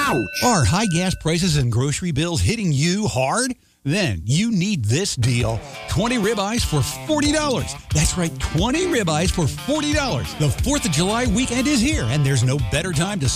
Ouch! Are high gas prices and grocery bills hitting you hard? Then you need this deal. 20 ribeyes for $40. That's right, 20 ribeyes for $40. The 4th of July weekend is here, and there's no better time to